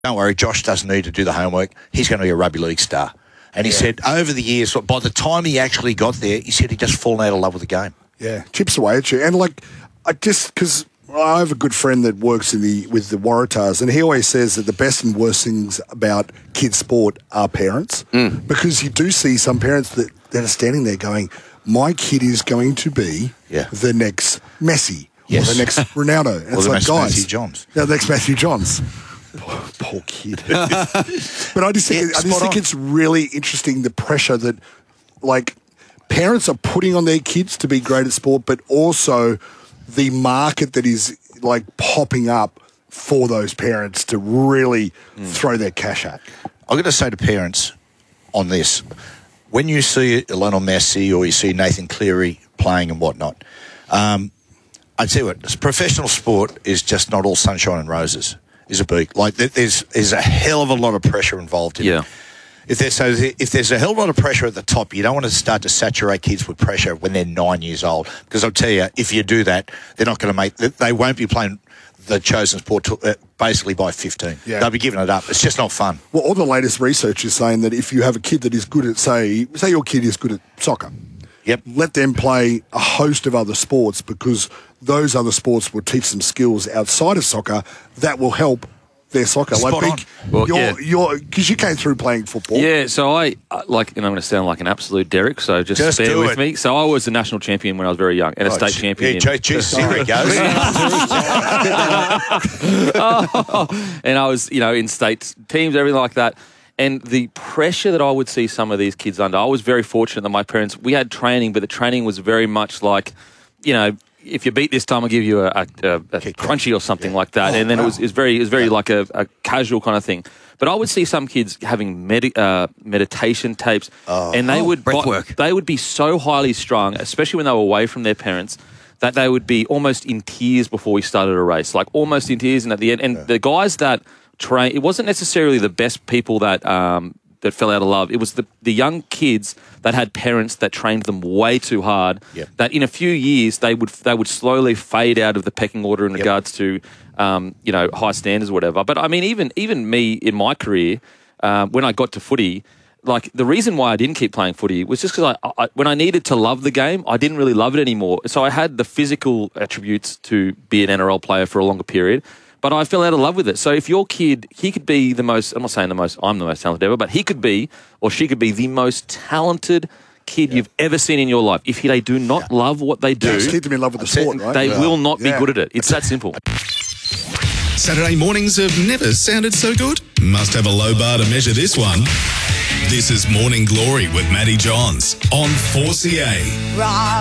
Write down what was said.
don't worry, Josh doesn't need to do the homework. He's going to be a rugby league star. And he said over the years, by the time he actually got there, he said he'd just fallen out of love with the game. Yeah, chips away at you. And, because I have a good friend that works with the Waratahs, and he always says that the best and worst things about kids' sport are parents. Because you do see some parents that are standing there going, my kid is going to be the next Messi or the next Ronaldo. And or the next Matthew Johns. Yeah, the next Matthew Johns. Poor kid. But I just think it's really interesting, the pressure that, parents are putting on their kids to be great at sport, but also the market that is, popping up for those parents to really throw their cash at. I'm going to say to parents on this, when you see Lionel Messi or you see Nathan Cleary playing and whatnot, I'd tell you what, professional sport is just not all sunshine and roses. Is a big there's a hell of a lot of pressure involved in it. If there's a hell of a lot of pressure at the top, you don't want to start to saturate kids with pressure when they're 9 years old. Because I'll tell you, if you do that, they're not going to they won't be playing the chosen sport basically by 15. They'll be giving it up. It's just not fun. Well, all the latest research is saying that if you have a kid that is good at, say your kid is good at soccer, let them play a host of other sports, because those other sports will teach them skills outside of soccer that will help their soccer. Because you came through playing football. Yeah, so and I'm going to sound like an absolute Derek, so just bear with me. So I was a national champion when I was very young, and a state champion. Yeah, here he goes. And I was, in state teams, everything like that. And the pressure that I would see some of these kids under, I was very fortunate that my parents, we had training, but the training was very much like, if you beat this time, I'll give you a crunchy or something like that. And then it was very like a casual kind of thing. But I would see some kids having meditation tapes, and they would they would be so highly strung, especially when they were away from their parents, that they would be almost in tears before we started a race, almost in tears. And at the end, and the guys that train, it wasn't necessarily the best people that that fell out of love. It was the young kids that had parents that trained them way too hard. That in a few years they would slowly fade out of the pecking order in regards to high standards or whatever. But I mean, even me in my career, when I got to footy, the reason why I didn't keep playing footy was just because when I needed to love the game, I didn't really love it anymore. So I had the physical attributes to be an NRL player for a longer period, but I fell out of love with it. So if your kid, he could be I'm not saying I'm the most talented ever, but he could be, or she could be, the most talented kid you've ever seen in your life. If they do not love what they do, keep them in love with the sport, right? They will not be good at it. It's that simple. Saturday mornings have never sounded so good. Must have a low bar to measure this one. This is Morning Glory with Matty Johns on 4CA.